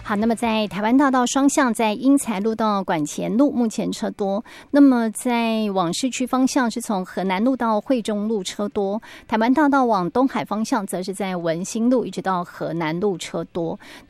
好，那么在台湾大道双向，在英才路到管前路目前车多，那么在往市区方向是从河南路到惠中路车多，台湾大道往东海方向则是在文心路一直到河南路车多。